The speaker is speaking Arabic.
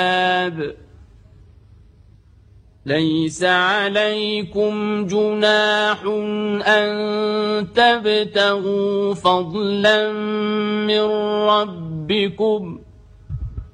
ليس عليكم جناح أن تبتغوا فضلا من ربكم